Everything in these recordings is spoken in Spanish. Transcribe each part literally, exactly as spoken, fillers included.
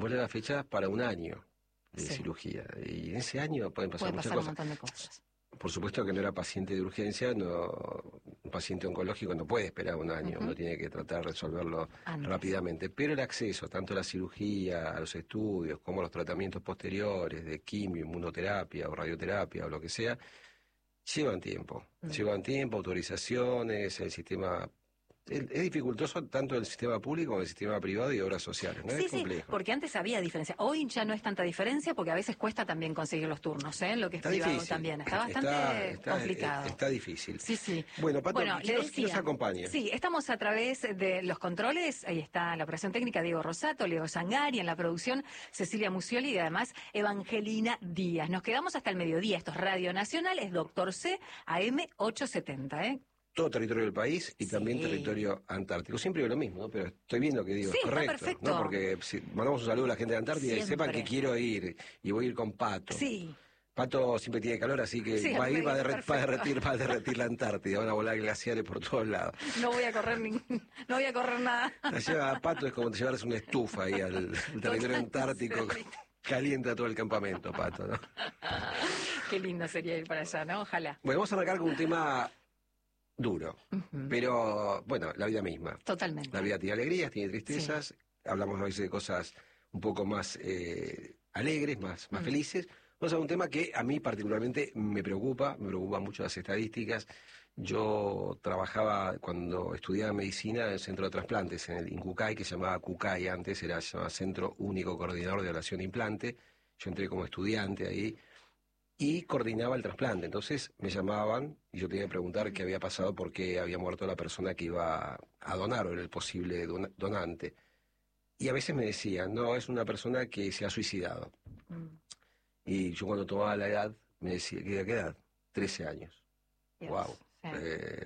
vos le das fecha para un año de Sí. cirugía. Y en ese año pueden pasar Puede muchas pasar un cosas. montón de cosas. Por supuesto que no era paciente de urgencia, no, un paciente oncológico no puede esperar un año, Uh-huh. uno tiene que tratar de resolverlo Antes. rápidamente. Pero el acceso tanto a la cirugía, a los estudios, como a los tratamientos posteriores de quimio, inmunoterapia o radioterapia o lo que sea, llevan tiempo. Mm. Llevan tiempo, autorizaciones, el sistema... Es, es dificultoso tanto el sistema público como el sistema privado y obras sociales, ¿no? Sí, Es sí, complejo. porque antes había diferencia. Hoy ya no es tanta diferencia porque a veces cuesta también conseguir los turnos, ¿eh? Lo que es Está privado difícil. también. Está bastante Está, está, complicado. Está difícil. Sí, sí. Bueno, Pato, Bueno, ¿quién, le nos, quién nos decía, acompaña? Sí, estamos a través de los controles. Ahí está la operación técnica Diego Rosato, Leo Sangari, en la producción Cecilia Musioli y además Evangelina Díaz. Nos quedamos hasta el mediodía. Esto es Radio Nacional, es Doctor C, A M ochocientos setenta, ¿eh? Todo territorio del país y Sí. también territorio antártico. Siempre digo lo mismo, ¿no? Pero estoy viendo que digo, Sí, es está correcto, perfecto. ¿no? Porque si mandamos un saludo a la gente de Antártida y sepan Siempre. que quiero ir y voy a ir con Pato. Sí. Pato siempre tiene calor, así que Sí, va a ir, va a, perfecto. derret- va a derretir, va a derretir la Antártida, van a volar glaciares por todos lados. No voy a correr ningún, no voy a correr nada. La lleva a Pato es como llevarse una estufa ahí al, al territorio Total, antártico, sí. calienta todo el campamento, Pato, ¿no? Qué lindo sería ir para allá, ¿no? Ojalá. Bueno, vamos a arrancar con un tema duro, Ujú. pero bueno, la vida misma. Totalmente. La vida tiene alegrías, tiene tristezas, hablamos a veces de cosas un poco más eh, alegres, más, más Mm. felices. Vamos a un tema que a mí particularmente me preocupa, me preocupan mucho las estadísticas. Yo trabajaba cuando estudiaba medicina en el centro de trasplantes, en el INCUCAI, que se llamaba CUCAI antes, era se llamaba Centro Único Coordinador de Oración e Implante. Yo entré como estudiante ahí y coordinaba el trasplante. Entonces me llamaban y yo tenía que preguntar qué había pasado, por qué había muerto la persona que iba a donar o era el posible don- donante. Y a veces me decían, no, es una persona que se ha suicidado. Mm. Y yo cuando tomaba la edad, me decía, ¿qué, qué edad? trece años. Dios, Wow. sí. Eh,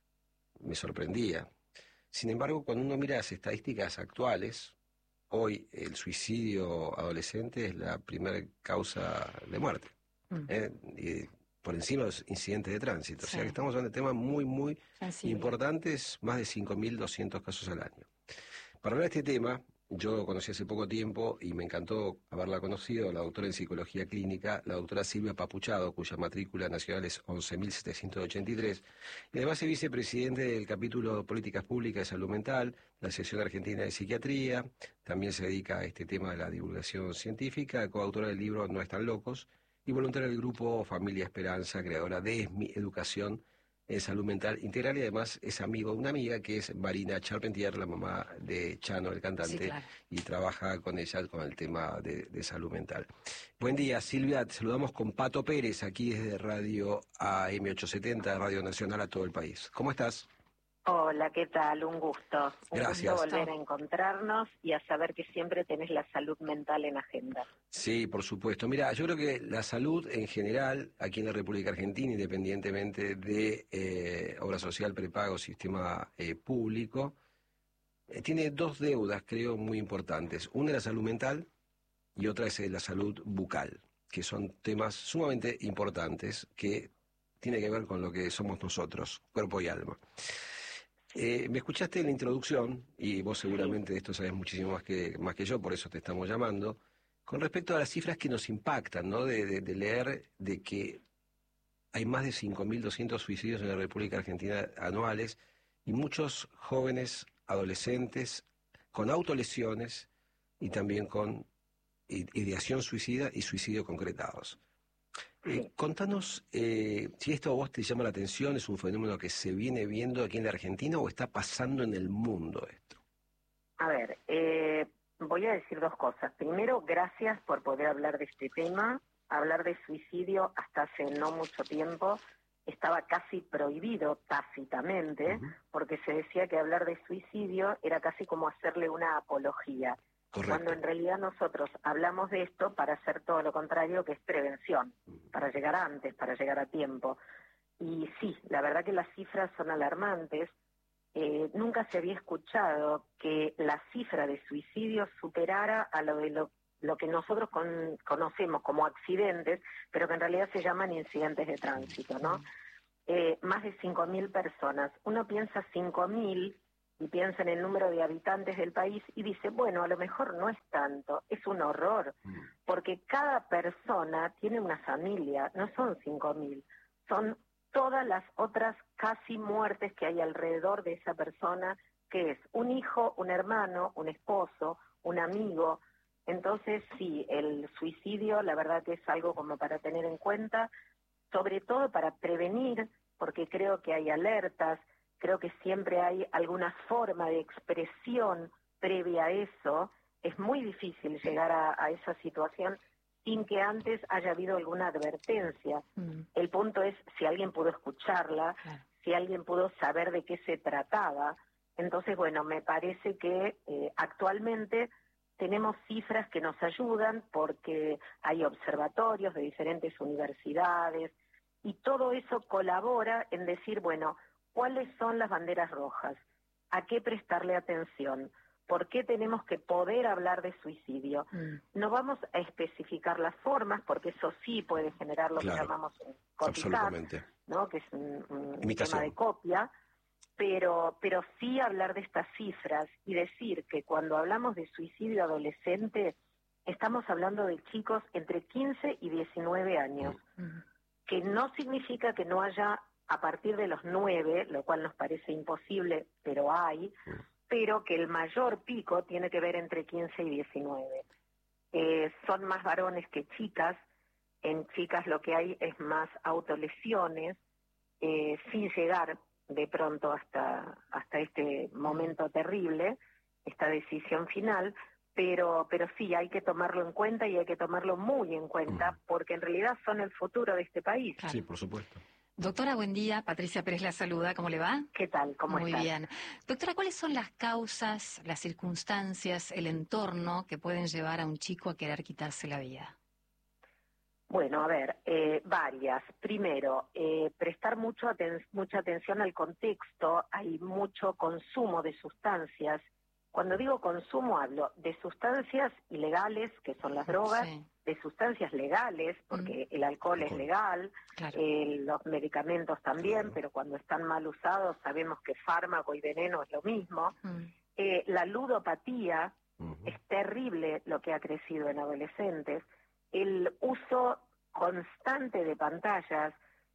me sorprendía. Sin embargo, cuando uno mira las estadísticas actuales, hoy el suicidio adolescente es la primera causa de muerte. Mm. ¿eh? Y por encima de los incidentes de tránsito. O Sí. sea que estamos hablando de temas muy, muy Sensible. importantes, más de cinco mil doscientos casos al año. Para hablar de este tema, yo lo conocí hace poco tiempo y me encantó haberla conocido, la doctora en psicología clínica, la doctora Silvia Papuchado, cuya matrícula nacional es once mil setecientos ochenta y tres, y además es vicepresidente del capítulo Políticas Públicas de Salud Mental, la Asociación Argentina de Psiquiatría, también se dedica a este tema de la divulgación científica, coautora del libro No Están Locos, y voluntaria del grupo Familia Esperanza, creadora de ESMI Educación en Salud Mental Integral, y además es amigo de una amiga que es Marina Charpentier, la mamá de Chano, el cantante, Sí, claro. y trabaja con ella con el tema de, de salud mental. Buen día, Silvia, te saludamos con Pato Pérez, aquí desde Radio A M ochocientos setenta, Radio Nacional a todo el país. ¿Cómo estás? Hola, ¿qué tal? Un gusto. Un Gracias. gusto volver a encontrarnos y a saber que siempre tenés la salud mental en agenda. Sí, por supuesto. Mira, yo creo que la salud en general, aquí en la República Argentina, independientemente de eh, obra social, prepago, sistema eh, público, eh, tiene dos deudas, creo, muy importantes. Una es la salud mental y otra es la salud bucal, que son temas sumamente importantes que tienen que ver con lo que somos nosotros, cuerpo y alma. Eh, me escuchaste en la introducción, y vos seguramente de esto sabés muchísimo más que, más que yo, por eso te estamos llamando, con respecto a las cifras que nos impactan, ¿no? De, de, de leer de que hay más de cinco mil doscientos suicidios en la República Argentina anuales y muchos jóvenes adolescentes con autolesiones y también con ideación suicida y suicidio concretados. Eh, contanos eh, si esto a vos te llama la atención, es un fenómeno que se viene viendo aquí en la Argentina o está pasando en el mundo esto. A ver, eh, voy a decir dos cosas. Primero, gracias por poder hablar de este tema. Hablar de suicidio hasta hace no mucho tiempo estaba casi prohibido tácitamente, uh-huh. porque se decía que hablar de suicidio era casi como hacerle una apología. Correcto. Cuando en realidad nosotros hablamos de esto para hacer todo lo contrario, que es prevención, para llegar antes, para llegar a tiempo. Y sí, la verdad que las cifras son alarmantes. Eh, nunca se había escuchado que la cifra de suicidios superara a lo de lo, lo que nosotros con, conocemos como accidentes, pero que en realidad se llaman incidentes de tránsito, ¿no? Eh, más de cinco mil personas. Uno piensa cinco mil... y piensa en el número de habitantes del país y dice, bueno, a lo mejor no es tanto, es un horror, porque cada persona tiene una familia, no son cinco mil, son todas las otras casi muertes que hay alrededor de esa persona, que es un hijo, un hermano, un esposo, un amigo. Entonces, sí, el suicidio, la verdad que es algo como para tener en cuenta, sobre todo para prevenir, porque creo que hay alertas, creo que siempre hay alguna forma de expresión previa a eso. Es muy difícil llegar a, a esa situación sin que antes haya habido alguna advertencia. Mm. El punto es si alguien pudo escucharla, claro. si alguien pudo saber de qué se trataba. Entonces, bueno, me parece que eh, actualmente tenemos cifras que nos ayudan porque hay observatorios de diferentes universidades y todo eso colabora en decir, bueno, ¿cuáles son las banderas rojas? ¿A qué prestarle atención? ¿Por qué tenemos que poder hablar de suicidio? Mm. No vamos a especificar las formas, porque eso sí puede generar lo claro. que llamamos un copycat, ¿no? Que es un, un tema de copia, pero, pero sí hablar de estas cifras y decir que cuando hablamos de suicidio adolescente, estamos hablando de chicos entre quince y diecinueve años, mm. que no significa que no haya a partir de los nueve, lo cual nos parece imposible, pero hay, pero que el mayor pico tiene que ver entre quince y diecinueve. Eh, son más varones que chicas, en chicas lo que hay es más autolesiones, eh, sin llegar de pronto hasta, hasta este momento terrible, esta decisión final, pero, pero sí, hay que tomarlo en cuenta y hay que tomarlo muy en cuenta, porque en realidad son el futuro de este país. Claro. Sí, por supuesto. Doctora, buen día. Patricia Pérez la saluda. ¿Cómo le va? ¿Qué tal? ¿Cómo Muy estás? bien. Doctora, ¿cuáles son las causas, las circunstancias, el entorno que pueden llevar a un chico a querer quitarse la vida? Bueno, a ver, eh, varias. Primero, eh, prestar mucho aten- mucha atención al contexto. Hay mucho consumo de sustancias. Cuando digo consumo, hablo de sustancias ilegales, que son las drogas, sí. de sustancias legales, porque mm. el alcohol, alcohol es legal, claro. eh, los medicamentos también, claro. pero cuando están mal usados sabemos que fármaco y veneno es lo mismo. Mm. Eh, la ludopatía, uh-huh. es terrible lo que ha crecido en adolescentes. El uso constante de pantallas,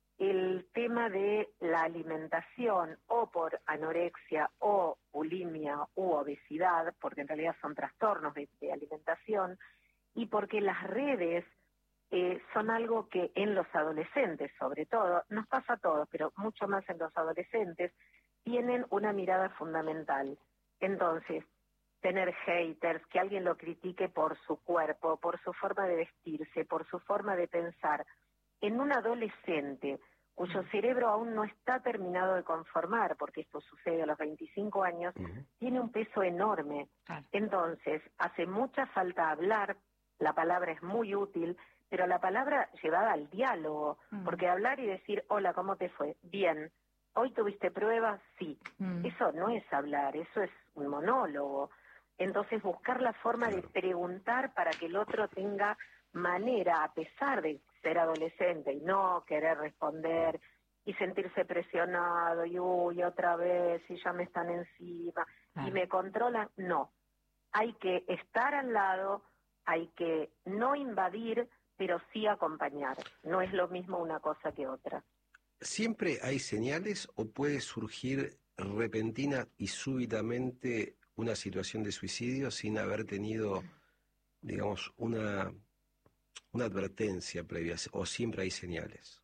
el tema de la alimentación o por anorexia o bulimia u obesidad, porque en realidad son trastornos de, de alimentación, y porque las redes eh, son algo que en los adolescentes, sobre todo, nos pasa a todos, pero mucho más en los adolescentes, tienen una mirada fundamental. Entonces, tener haters, que alguien lo critique por su cuerpo, por su forma de vestirse, por su forma de pensar, en un adolescente cuyo cerebro aún no está terminado de conformar, porque esto sucede a los veinticinco años, uh-huh. tiene un peso enorme. Ah. Entonces, hace mucha falta hablar, la palabra es muy útil, pero la palabra llevada al diálogo, uh-huh. porque hablar y decir, hola, ¿cómo te fue? Bien. ¿Hoy tuviste pruebas? Sí. Uh-huh. Eso no es hablar, eso es un monólogo. Entonces, buscar la forma claro. de preguntar para que el otro tenga manera, a pesar de ser adolescente y no querer responder y sentirse presionado y uy, otra vez, y ya me están encima ah. y me controlan. No, hay que estar al lado, hay que no invadir, pero sí acompañar. No es lo mismo una cosa que otra. ¿Siempre hay señales o puede surgir repentina y súbitamente una situación de suicidio sin haber tenido, digamos, una... una advertencia previa, o siempre hay señales?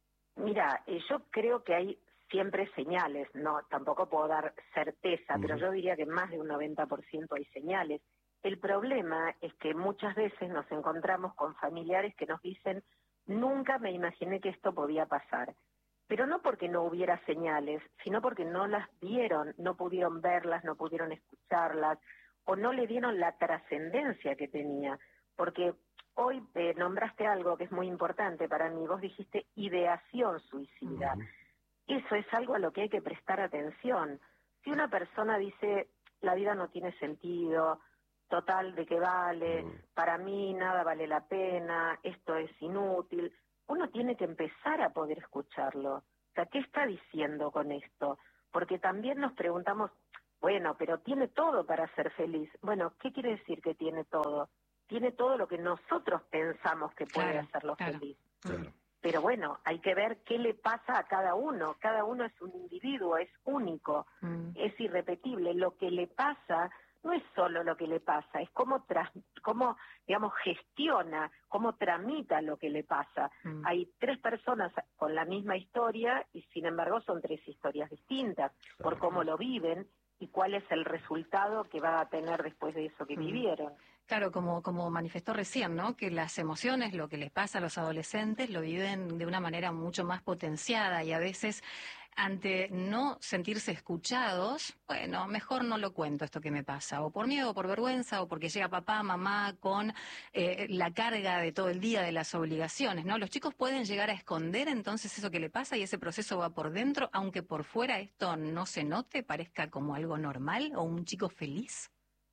Mira, eh, yo creo que hay siempre señales, no, tampoco puedo dar certeza, uh-huh. pero yo diría que más de un noventa por ciento hay señales. El problema es que muchas veces nos encontramos con familiares que nos dicen, nunca me imaginé que esto podía pasar, pero no porque no hubiera señales, sino porque no las vieron, no pudieron verlas, no pudieron escucharlas, o no le dieron la trascendencia que tenía, porque hoy eh, nombraste algo que es muy importante para mí. Vos dijiste ideación suicida. Uh-huh. Eso es algo a lo que hay que prestar atención. Si una persona dice, la vida no tiene sentido, total, ¿de qué vale? Uh-huh. Para mí nada vale la pena, esto es inútil. Uno tiene que empezar a poder escucharlo. O sea, ¿qué está diciendo con esto? Porque también nos preguntamos, bueno, pero tiene todo para ser feliz. Bueno, ¿qué quiere decir que tiene todo? Tiene todo lo que nosotros pensamos que puede Claro, hacerlo claro. feliz. Claro. Pero bueno, hay que ver qué le pasa a cada uno. Cada uno es un individuo, es único, Mm. es irrepetible. Lo que le pasa no es solo lo que le pasa, es cómo, tras, cómo digamos, gestiona, cómo tramita lo que le pasa. Mm. Hay tres personas con la misma historia y sin embargo son tres historias distintas por cómo lo viven y cuál es el resultado que va a tener después de eso que Mm. vivieron. Claro, como, como manifestó recién, ¿no? Que las emociones, lo que les pasa a los adolescentes, lo viven de una manera mucho más potenciada y a veces ante no sentirse escuchados, bueno, mejor no lo cuento esto que me pasa, o por miedo, o por vergüenza, o porque llega papá, mamá con eh, la carga de todo el día de las obligaciones, ¿no? Los chicos pueden llegar a esconder entonces eso que le pasa y ese proceso va por dentro, aunque por fuera esto no se note, parezca como algo normal o un chico feliz.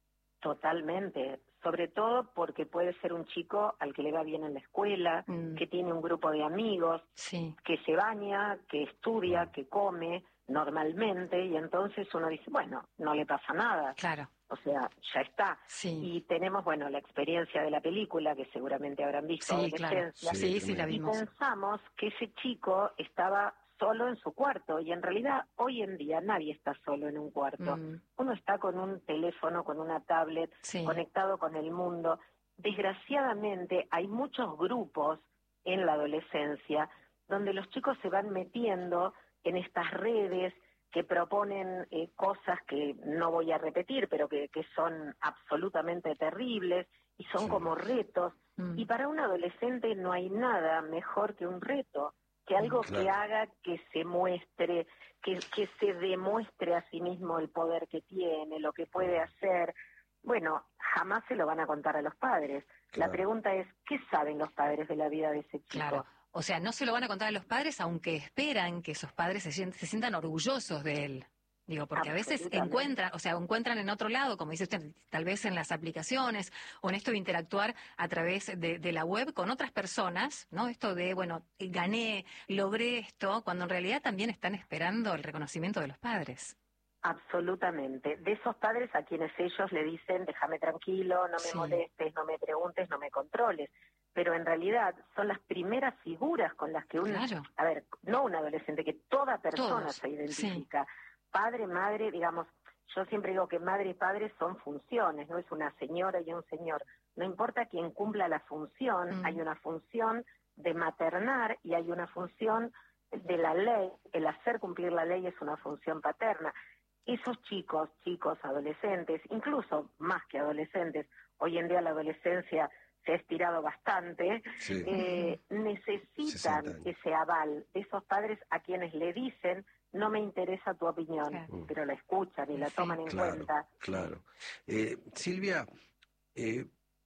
Totalmente, sobre todo porque puede ser un chico al que le va bien en la escuela, Mm. que tiene un grupo de amigos, Sí. que se baña, que estudia, que come normalmente, y entonces uno dice, bueno, no le pasa nada, Claro. o sea, ya está. Sí. Y tenemos, bueno, la experiencia de la película, que seguramente habrán visto, Sí, claro. Adolescencia, Sí, sí, la y vimos. pensamos que ese chico estaba solo en su cuarto, y en realidad hoy en día nadie está solo en un cuarto. Mm. Uno está con un teléfono, con una tablet, Sí. conectado con el mundo. Desgraciadamente hay muchos grupos en la adolescencia donde los chicos se van metiendo en estas redes que proponen eh, cosas que no voy a repetir, pero que, que son absolutamente terribles y son Sí. como retos. Mm. Y para un adolescente no hay nada mejor que un reto, que algo Claro. que haga que se muestre, que, que se demuestre a sí mismo el poder que tiene, lo que puede hacer. Bueno, jamás se lo van a contar a los padres. La Claro. pregunta es, ¿qué saben los padres de la vida de ese chico? Claro. O sea, no se lo van a contar a los padres, aunque esperan que esos padres se, sient- se sientan orgullosos de él. Digo, porque a veces Absolutamente. encuentran, o sea, encuentran en otro lado, como dice usted, tal vez en las aplicaciones o en esto de interactuar a través de, de la web con otras personas, ¿no? Esto de, bueno, gané, logré esto, cuando en realidad también están esperando el reconocimiento de los padres. Absolutamente. De esos padres a quienes ellos le dicen, déjame tranquilo, no me Sí. molestes, no me preguntes, no me controles. Pero en realidad son las primeras figuras con las que un, Claro. a ver, no un adolescente, que toda persona Todos, se identifica. Padre, madre, digamos, yo siempre digo que madre y padre son funciones, no es una señora y un señor. No importa quién cumpla la función, Mm. hay una función de maternar y hay una función de la ley. El hacer cumplir la ley es una función paterna. Esos chicos, chicos, adolescentes, incluso más que adolescentes, hoy en día la adolescencia se ha estirado bastante, Sí. eh, necesitan sesenta años. ese aval de esos padres a quienes le dicen, no me interesa tu opinión, Claro. pero la escuchan y la Sí, toman en Claro, cuenta. claro. Eh, Silvia, eh,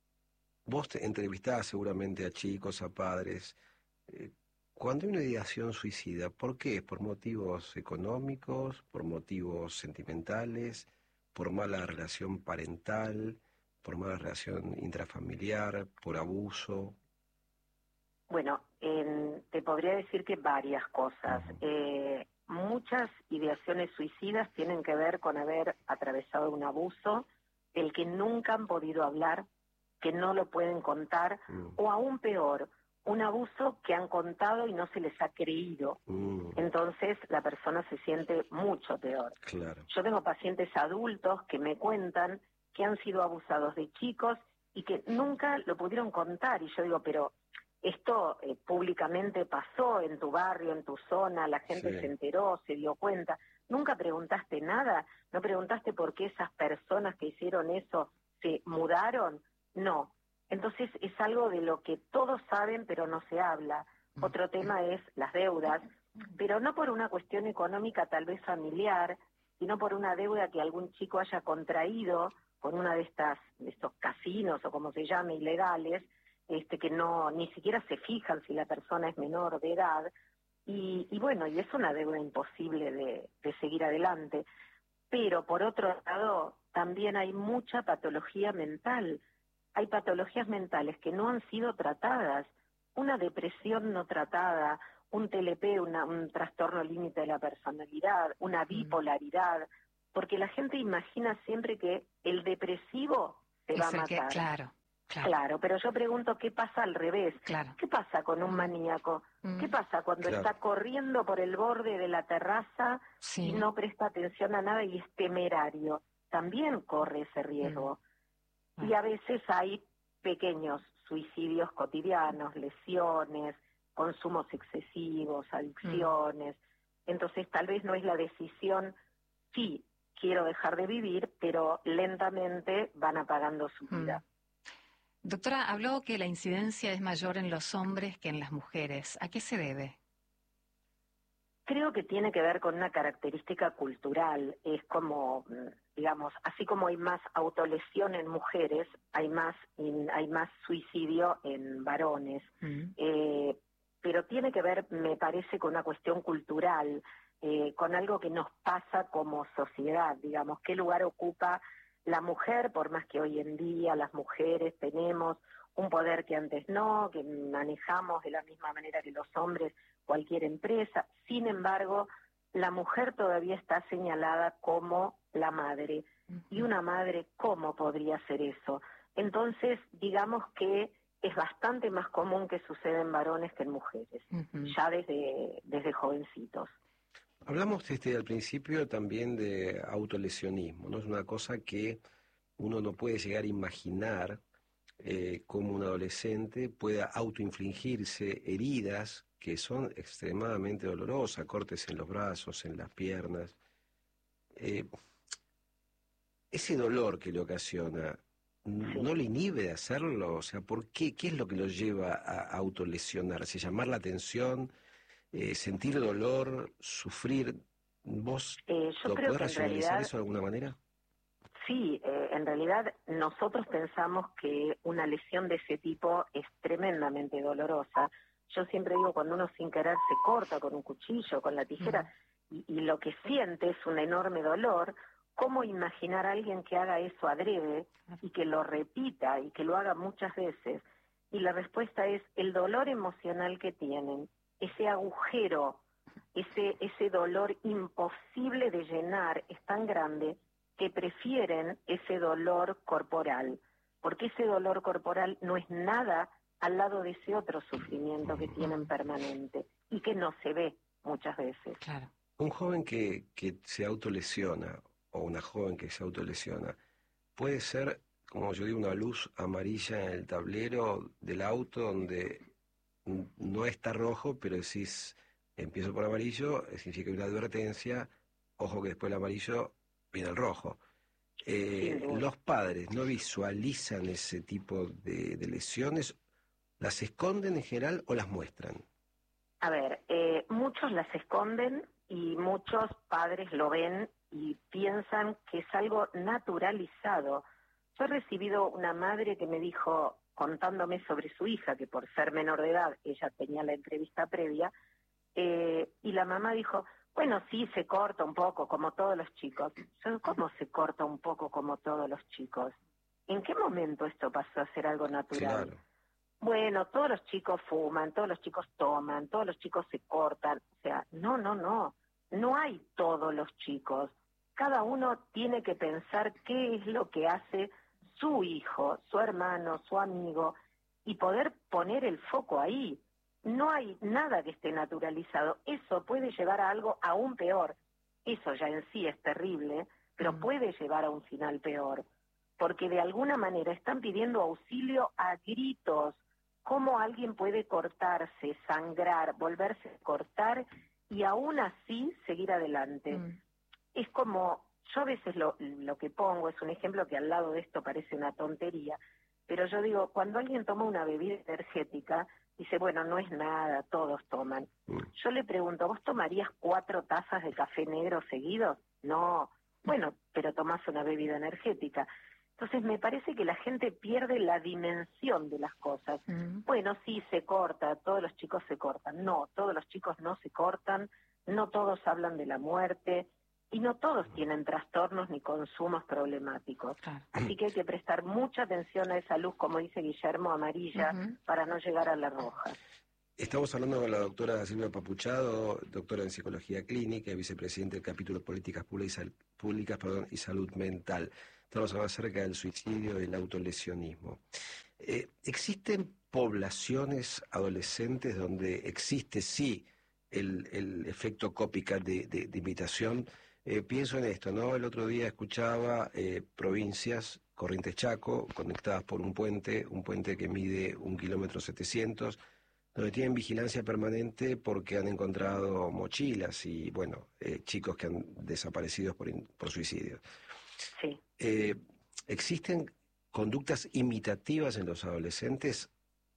vos te entrevistás seguramente a chicos, a padres. Eh, cuando hay una ideación suicida, ¿por qué? ¿Por motivos económicos, por motivos sentimentales, por mala relación parental, por mala relación intrafamiliar, por abuso? Bueno, en- te podría decir que varias cosas. Ujú. Eh, muchas ideaciones suicidas tienen que ver con haber atravesado un abuso del que nunca han podido hablar, que no lo pueden contar, Mm, o aún peor, un abuso que han contado y no se les ha creído. mm, Entonces la persona se siente mucho peor. claro. Yo tengo pacientes adultos que me cuentan que han sido abusados de chicos y que nunca lo pudieron contar. Y yo digo, pero esto eh, públicamente pasó en tu barrio, en tu zona, la gente Sí. se enteró, se dio cuenta. ¿Nunca preguntaste nada? ¿No preguntaste por qué esas personas que hicieron eso se mudaron? No. Entonces es algo de lo que todos saben pero no se habla. Otro tema es las deudas, pero no por una cuestión económica tal vez familiar, sino por una deuda que algún chico haya contraído con una de estas de estos casinos o como se llame ilegales, este que no ni siquiera se fijan si la persona es menor de edad y, y bueno, y es una deuda imposible de, de seguir adelante. Pero por otro lado, también hay mucha patología mental. Hay patologías mentales que no han sido tratadas. Una depresión no tratada, un T L P, una, un trastorno límite de la personalidad, una bipolaridad, porque la gente imagina siempre que el depresivo se Es va a el matar. que, claro, claro. Claro, pero yo pregunto qué pasa al revés. Claro. ¿Qué pasa con un Mm. maníaco? Mm. ¿Qué pasa cuando Claro. está corriendo por el borde de la terraza Sí. y no presta atención a nada y es temerario? También corre ese riesgo. Mm. Y a veces hay pequeños suicidios cotidianos, lesiones, consumos excesivos, adicciones. Mm. Entonces tal vez no es la decisión, sí, quiero dejar de vivir, pero lentamente van apagando su vida. Mm. Doctora, habló que la incidencia es mayor en los hombres que en las mujeres. ¿A qué se debe? Creo que tiene que ver con una característica cultural. Es como, digamos, así como hay más autolesión en mujeres, hay más, hay más suicidio en varones. Mm. Eh, pero tiene que ver, me parece, con una cuestión cultural. Eh, con algo que nos pasa como sociedad, digamos, qué lugar ocupa la mujer, por más que hoy en día las mujeres tenemos un poder que antes no, que manejamos de la misma manera que los hombres cualquier empresa. Sin embargo, la mujer todavía está señalada como la madre. Y una madre, ¿cómo podría ser eso? Entonces, digamos que es bastante más común que suceda en varones que en mujeres, uh-huh. ya desde, desde jovencitos. Hablamos este, al principio también de autolesionismo, ¿no? Es una cosa que uno no puede llegar a imaginar eh, cómo un adolescente pueda autoinfligirse heridas que son extremadamente dolorosas, cortes en los brazos, en las piernas. Eh, ese dolor que le ocasiona, ¿no le inhibe de hacerlo? O sea, ¿por qué? ¿Qué es lo que lo lleva a autolesionarse? ¿Llamar la atención? Eh, sentir dolor, sufrir, ¿vos eh, yo lo creo podés que en racionalizar realidad, eso de alguna manera? Sí, eh, en realidad nosotros pensamos que una lesión de ese tipo es tremendamente dolorosa. Yo siempre digo, cuando uno sin querer se corta con un cuchillo, con la tijera, uh-huh. y, y lo que siente es un enorme dolor, ¿cómo imaginar a alguien que haga eso adrede y que lo repita y que lo haga muchas veces? Y la respuesta es el dolor emocional que tienen, ese agujero, ese, ese dolor imposible de llenar es tan grande que prefieren ese dolor corporal, porque ese dolor corporal no es nada al lado de ese otro sufrimiento que tienen permanente y que no se ve muchas veces. Claro. Un joven que, que se autolesiona o una joven que se autolesiona puede ser, como yo digo, una luz amarilla en el tablero del auto donde no está rojo, pero decís, empiezo por amarillo, significa una advertencia, ojo que después el amarillo viene el rojo. Eh, los padres no visualizan ese tipo de, de lesiones, ¿las esconden en general o las muestran? A ver, eh, muchos las esconden y muchos padres lo ven y piensan que es algo naturalizado. Yo he recibido una madre que me dijo, contándome sobre su hija, que por ser menor de edad, ella tenía la entrevista previa, eh, y la mamá dijo, bueno, sí, se corta un poco, como todos los chicos. Yo, ¿cómo se corta un poco como todos los chicos? ¿En qué momento esto pasó a ser algo natural? Claro. Bueno, todos los chicos fuman, todos los chicos toman, todos los chicos se cortan. O sea, no, no, no. No hay todos los chicos. Cada uno tiene que pensar qué es lo que hace su hijo, su hermano, su amigo, y poder poner el foco ahí. No hay nada que esté naturalizado. Eso puede llevar a algo aún peor. Eso ya en sí es terrible, pero mm. puede llevar a un final peor. Porque de alguna manera están pidiendo auxilio a gritos. ¿Cómo alguien puede cortarse, sangrar, volverse a cortar y aún así seguir adelante? Mm. Es como, yo a veces lo, lo que pongo es un ejemplo que al lado de esto parece una tontería, pero yo digo, cuando alguien toma una bebida energética, dice, bueno, no es nada, todos toman. Yo le pregunto, ¿vos tomarías cuatro tazas de café negro seguidos? No. Bueno, pero tomás una bebida energética. Entonces me parece que la gente pierde la dimensión de las cosas. Uh-huh. Bueno, sí, se corta, todos los chicos se cortan. No, todos los chicos no se cortan, no todos hablan de la muerte y no todos tienen trastornos ni consumos problemáticos. Claro. Así que hay que prestar mucha atención a esa luz, como dice Guillermo, amarilla, uh-huh. para no llegar a la roja. Estamos hablando con la doctora Silvia Papuchado, doctora en Psicología Clínica y vicepresidente del capítulo Políticas Públicas, Públicas perdón, y Salud Mental. Estamos hablando acerca del suicidio y el autolesionismo. Eh, ¿Existen poblaciones adolescentes donde existe, sí, el, el efecto copycat de, de, de imitación? Eh, pienso en esto, ¿no? El otro día escuchaba eh, provincias, Corrientes Chaco, conectadas por un puente, un puente que mide un kilómetro setecientos, donde tienen vigilancia permanente porque han encontrado mochilas y, bueno, eh, chicos que han desaparecido por, por suicidio. Sí. Eh, ¿Existen conductas imitativas en los adolescentes?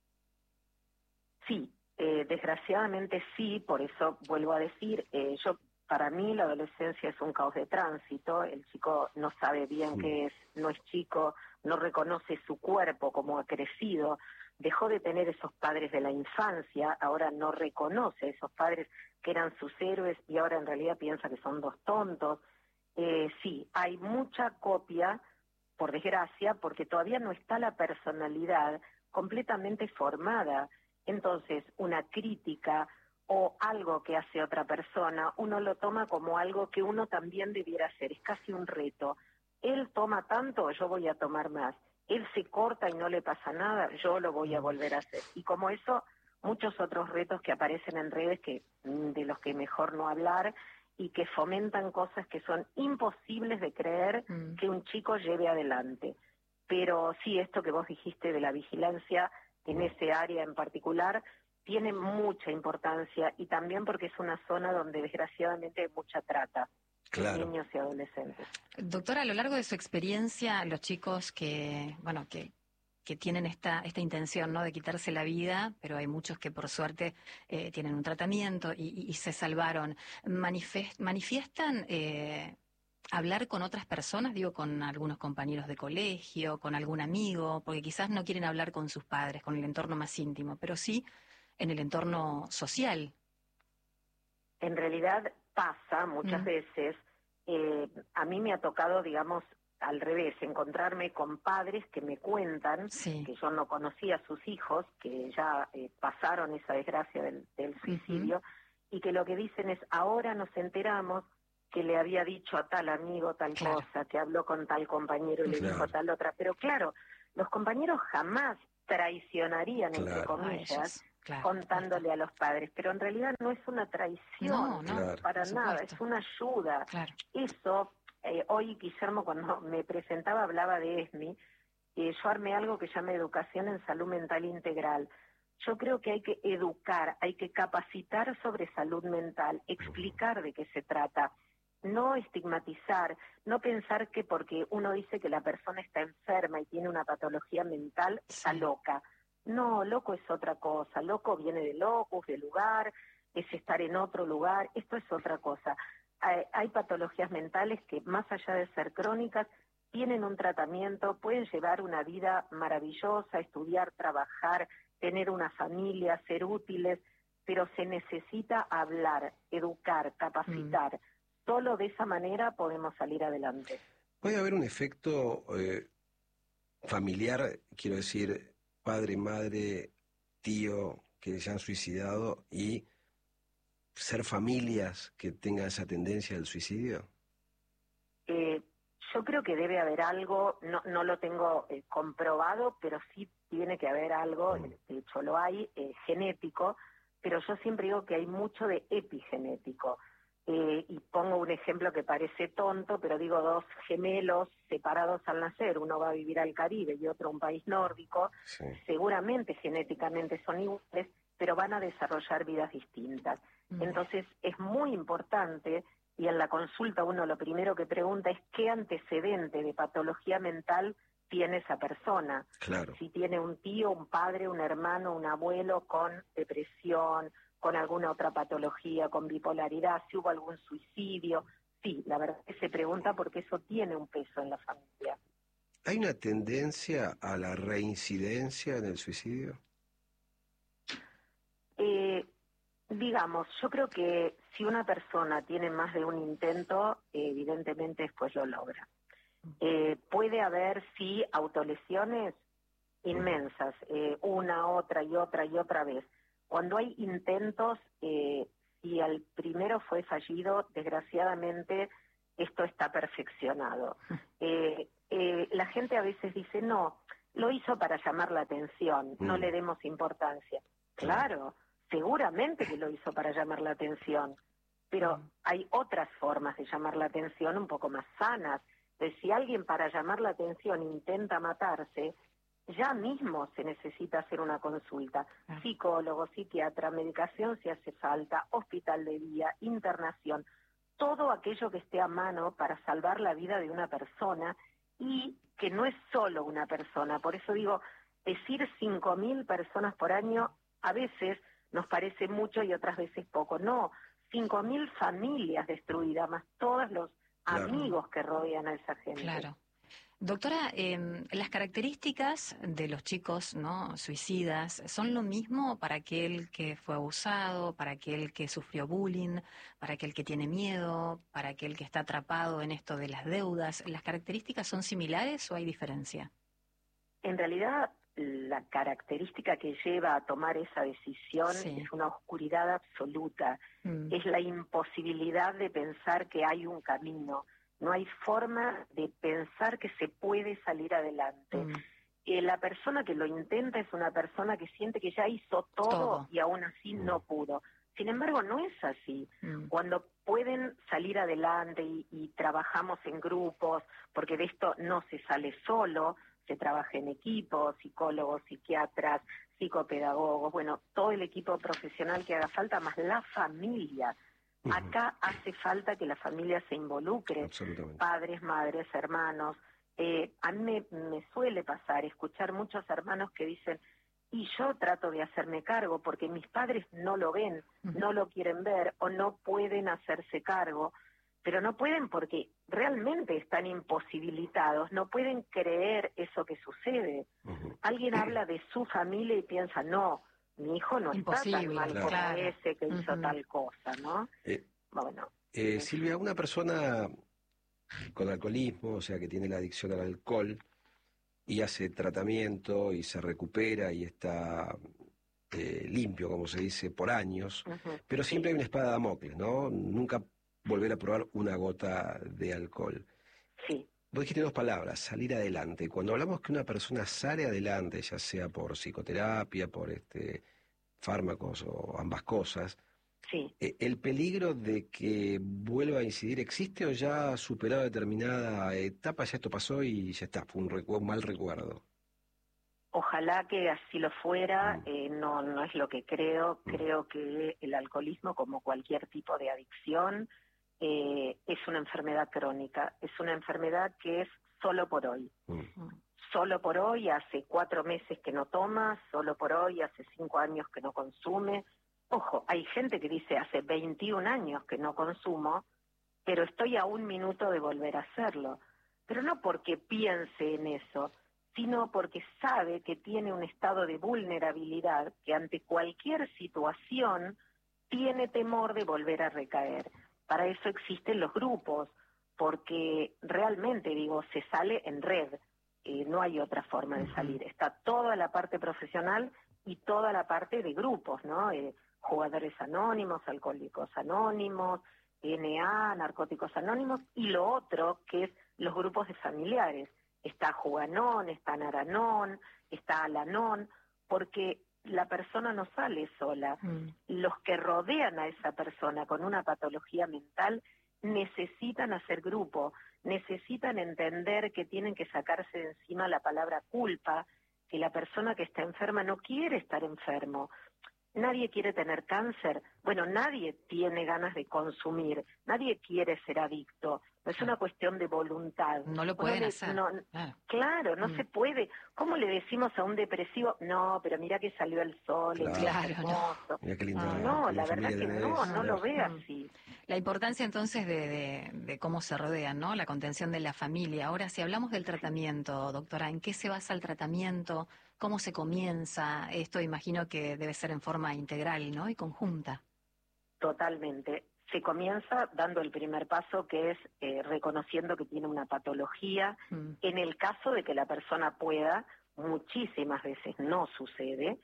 Sí, eh, desgraciadamente sí, por eso vuelvo a decir, eh, yo para mí la adolescencia es un caos de tránsito, el chico no sabe bien sí. qué es, no es chico, no reconoce su cuerpo como ha crecido, dejó de tener esos padres de la infancia, ahora no reconoce a esos padres que eran sus héroes y ahora en realidad piensa que son dos tontos. Eh, sí, hay mucha copia, por desgracia, porque todavía no está la personalidad completamente formada. Entonces, una crítica o algo que hace otra persona, uno lo toma como algo que uno también debiera hacer, es casi un reto. Él toma tanto, yo voy a tomar más. Él se corta y no le pasa nada, yo lo voy a volver a hacer. Y como eso, muchos otros retos que aparecen en redes que de los que mejor no hablar y que fomentan cosas que son imposibles de creer mm. que un chico lleve adelante. Pero sí, esto que vos dijiste de la vigilancia en ese área en particular tiene mucha importancia y también porque es una zona donde desgraciadamente hay mucha trata. Claro. De niños y adolescentes. Doctora, a lo largo de su experiencia, los chicos que, bueno, que, que tienen esta, esta intención, ¿no?, de quitarse la vida, pero hay muchos que por suerte eh, tienen un tratamiento y, y, y se salvaron, manifest, manifiestan eh, hablar con otras personas, digo, con algunos compañeros de colegio, con algún amigo, porque quizás no quieren hablar con sus padres, con el entorno más íntimo, pero sí en el entorno social. En realidad pasa muchas mm. veces, eh, a mí me ha tocado, digamos, al revés, encontrarme con padres que me cuentan sí. que yo no conocía a sus hijos, que ya eh, pasaron esa desgracia del, del suicidio, uh-huh. y que lo que dicen es, ahora nos enteramos que le había dicho a tal amigo tal claro. cosa, que habló con tal compañero y claro. le dijo tal otra, pero claro, los compañeros jamás traicionarían, claro. entre comillas, Claro, contándole claro. a los padres, pero en realidad no es una traición, no, no, claro. para nada, es una ayuda. Claro. Eso, eh, hoy Guillermo cuando me presentaba hablaba de E S M I, eh, yo armé algo que se llama Educación en Salud Mental Integral. Yo creo que hay que educar, hay que capacitar sobre salud mental, explicar de qué se trata, no estigmatizar, no pensar que porque uno dice que la persona está enferma y tiene una patología mental, sí. está loca. No, loco es otra cosa, loco viene de locus, de lugar, es estar en otro lugar, esto es otra cosa. Hay, hay patologías mentales que más allá de ser crónicas, tienen un tratamiento, pueden llevar una vida maravillosa, estudiar, trabajar, tener una familia, ser útiles, pero se necesita hablar, educar, capacitar. Mm. Solo de esa manera podemos salir adelante. ¿Puede haber un efecto eh, familiar, quiero decir, padre, madre, tío que se han suicidado y ser familias que tengan esa tendencia al suicidio? Eh, yo creo que debe haber algo, no, no lo tengo eh, comprobado, pero sí tiene que haber algo, mm. de hecho lo hay, eh, genético, pero yo siempre digo que hay mucho de epigenético. Eh, y pongo un ejemplo que parece tonto, pero digo dos gemelos separados al nacer, uno va a vivir al Caribe y otro a un país nórdico, sí. seguramente genéticamente son iguales, pero van a desarrollar vidas distintas. Mm. Entonces es muy importante, y en la consulta uno lo primero que pregunta es qué antecedente de patología mental tiene esa persona. Claro. Si tiene un tío, un padre, un hermano, un abuelo con depresión, con alguna otra patología, con bipolaridad, si hubo algún suicidio. Sí, la verdad es que se pregunta porque eso tiene un peso en la familia. ¿Hay una tendencia a la reincidencia en el suicidio? Eh, digamos, yo creo que si una persona tiene más de un intento, eh, evidentemente después lo logra. Eh, puede haber, sí, autolesiones inmensas, eh, una, otra y otra y otra vez. cuando hay intentos, eh, y el primero fue fallido, desgraciadamente esto está perfeccionado. Eh, eh, la gente a veces dice, no, lo hizo para llamar la atención, no Mm. le demos importancia. Claro, seguramente que lo hizo para llamar la atención, pero Mm. hay otras formas de llamar la atención un poco más sanas. De si alguien para llamar la atención intenta matarse, ya mismo se necesita hacer una consulta. Ah. Psicólogo, psiquiatra, medicación si hace falta, hospital de día, internación, todo aquello que esté a mano para salvar la vida de una persona, y que no es solo una persona. Por eso digo, decir cinco mil personas por año a veces nos parece mucho y otras veces poco. No, cinco mil familias destruidas, más todos los Claro. amigos que rodean a esa gente. Claro. Doctora, eh, las características de los chicos, ¿no?, suicidas, ¿son lo mismo para aquel que fue abusado, para aquel que sufrió bullying, para aquel que tiene miedo, para aquel que está atrapado en esto de las deudas? ¿Las características son similares o hay diferencia? En realidad, la característica que lleva a tomar esa decisión Sí. es una oscuridad absoluta, Mm. es la imposibilidad de pensar que hay un camino. No hay forma de pensar que se puede salir adelante. Mm. Eh, la persona que lo intenta es una persona que siente que ya hizo todo, Todo. y aún así no pudo. Sin embargo, no es así. Mm. Cuando pueden salir adelante y, y trabajamos en grupos, porque de esto no se sale solo, se trabaja en equipo, psicólogos, psiquiatras, psicopedagogos, bueno, todo el equipo profesional que haga falta, más la familia. Ujú. Acá hace falta que la familia se involucre, Absolutamente. padres, madres, hermanos. Eh, a mí me, me suele pasar escuchar muchos hermanos que dicen, y yo trato de hacerme cargo porque mis padres no lo ven, Ujú. no lo quieren ver o no pueden hacerse cargo, pero no pueden porque realmente están imposibilitados, no pueden creer eso que sucede. Ujú. Alguien habla de su familia y piensa, no, mi hijo no está tan Imposible, mal como claro. ese que hizo Ujú. tal cosa, ¿no? Eh, Bueno, eh, Silvia, una persona con alcoholismo, o sea, que tiene la adicción al alcohol y hace tratamiento y se recupera y está eh, limpio, como se dice, por años, ujú, pero sí. siempre hay una espada de Damocles, ¿no? Nunca volver a probar una gota de alcohol. Sí, Vos dijiste dos palabras, salir adelante. Cuando hablamos que una persona sale adelante, ya sea por psicoterapia, por este fármacos o ambas cosas, sí. eh, ¿el peligro de que vuelva a incidir existe o ya ha superado determinada etapa, ya esto pasó y ya está, fue un, recu- un mal recuerdo? Ojalá que así lo fuera, Mm. eh, no, no es lo que creo. Mm. Creo que el alcoholismo, como cualquier tipo de adicción, eh, es una enfermedad crónica, es una enfermedad que es solo por hoy. Mm. Mm. Solo por hoy, hace cuatro meses que no toma, solo por hoy, hace cinco años que no consume. Ojo, hay gente que dice hace veintiún años que no consumo, pero estoy a un minuto de volver a hacerlo. Pero no porque piense en eso, sino porque sabe que tiene un estado de vulnerabilidad que ante cualquier situación tiene temor de volver a recaer. Para eso existen los grupos, porque realmente, digo, se sale en red, eh, no hay otra forma de Ujú. salir. Está toda la parte profesional y toda la parte de grupos, ¿no? Eh, jugadores anónimos, alcohólicos anónimos, N A, narcóticos anónimos, y lo otro que es los grupos de familiares. Está Juganón, está Naranón, está Alanón, porque la persona no sale sola. Mm. Los que rodean a esa persona con una patología mental necesitan hacer grupo, necesitan entender que tienen que sacarse de encima la palabra culpa, que la persona que está enferma no quiere estar enfermo. Nadie quiere tener cáncer. Bueno, nadie tiene ganas de consumir, nadie quiere ser adicto. No es una cuestión de voluntad. No lo Uno pueden le- hacer. no- Claro. claro, no Mm. se puede. ¿Cómo le decimos a un depresivo? No, pero mira que salió el sol, el día Claro, es no. hermoso. Mira qué linda, Ah, No, qué linda la verdad familia que tenés, no, no lo claro. ve Mm. así. La importancia entonces de, de- de cómo se rodean, ¿no? La contención de la familia. Ahora, si hablamos del tratamiento, doctora, ¿en qué se basa el tratamiento? ¿Cómo se comienza? Esto imagino que debe ser en forma integral, ¿no? Y conjunta. Totalmente. Se comienza dando el primer paso, que es eh, reconociendo que tiene una patología. Mm. En el caso de que la persona pueda, muchísimas veces no sucede,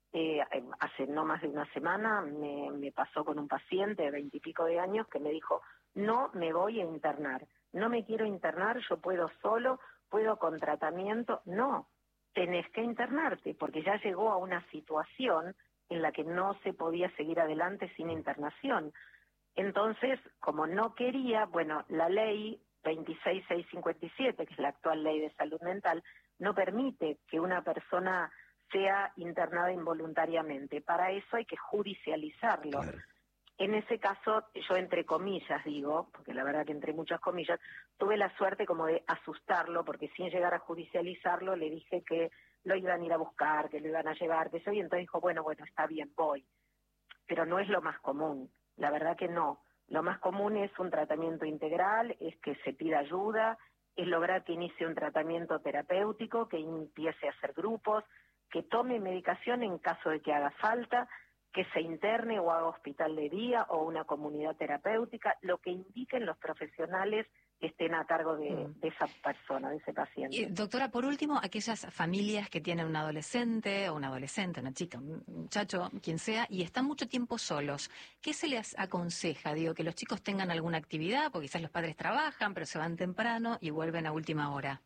eh, hace no más de una semana me, me pasó con un paciente de veintipico de años que me dijo, no me voy a internar, no me quiero internar, yo puedo solo, puedo con tratamiento. No, tenés que internarte, porque ya llegó a una situación en la que no se podía seguir adelante sin internación. Entonces, como no quería, bueno, la ley veintiséis mil seiscientos cincuenta y siete, que es la actual ley de salud mental, no permite que una persona sea internada involuntariamente. Para eso hay que judicializarlo. Claro. En ese caso, yo entre comillas digo, porque la verdad que entre muchas comillas, tuve la suerte como de asustarlo, porque sin llegar a judicializarlo le dije que lo iban a ir a buscar, que lo iban a llevar, que yo, y entonces dijo, bueno, bueno, está bien, voy. Pero no es lo más común, la verdad que no. Lo más común es un tratamiento integral, es que se pida ayuda, es lograr que inicie un tratamiento terapéutico, que empiece a hacer grupos, que tome medicación en caso de que haga falta, que se interne o haga hospital de día o una comunidad terapéutica, lo que indiquen los profesionales que estén a cargo de, de esa persona, de ese paciente. Y, doctora, por último, aquellas familias que tienen un adolescente o una adolescente, una chica, un muchacho, quien sea, y están mucho tiempo solos, ¿qué se les aconseja? Digo, que los chicos tengan alguna actividad, porque quizás los padres trabajan, pero se van temprano y vuelven a última hora.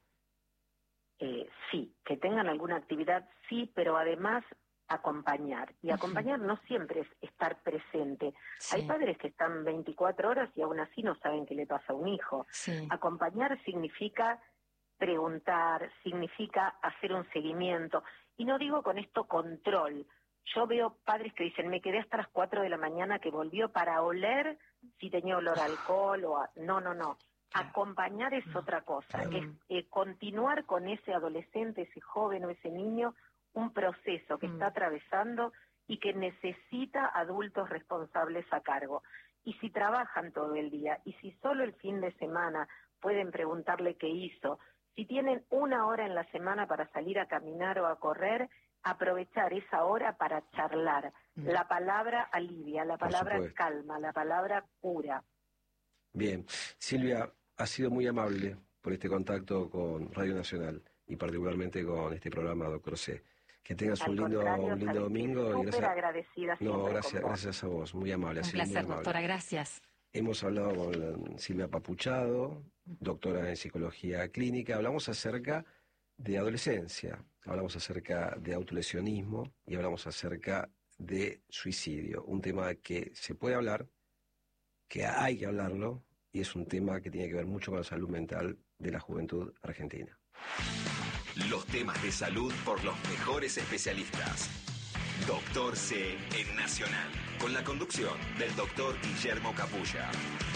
Eh, sí, que tengan alguna actividad, sí, pero además acompañar. Y acompañar uh-huh. no siempre es estar presente. Sí. Hay padres que están veinticuatro horas y aún así no saben qué le pasa a un hijo. Sí. Acompañar significa preguntar, significa hacer un seguimiento. Y no digo con esto control. Yo veo padres que dicen, me quedé hasta las cuatro de la mañana que volvió para oler si tenía olor a alcohol o a... No, no, no. Acompañar es otra cosa. Es eh, continuar con ese adolescente, ese joven o ese niño un proceso que mm. está atravesando y que necesita adultos responsables a cargo. Y si trabajan todo el día, y si solo el fin de semana pueden preguntarle qué hizo, si tienen una hora en la semana para salir a caminar o a correr, aprovechar esa hora para charlar. Mm. La palabra alivia, la palabra calma, la palabra cura. Bien. Silvia, ha sido muy amable por este contacto con Radio Nacional y particularmente con este programa, Doctor C. Que tengas un lindo, un lindo domingo. Súper y gracias... agradecida. No, gracias, gracias a vos, muy amable. Un ha sido placer, muy amable. doctora, gracias. Hemos hablado con Silvia Papuchado, doctora en psicología clínica. Hablamos acerca de adolescencia, hablamos acerca de autolesionismo y hablamos acerca de suicidio. Un tema que se puede hablar, que hay que hablarlo, y es un tema que tiene que ver mucho con la salud mental de la juventud argentina. Los temas de salud por los mejores especialistas. Doctor C en Nacional, con la conducción del doctor Guillermo Capulla.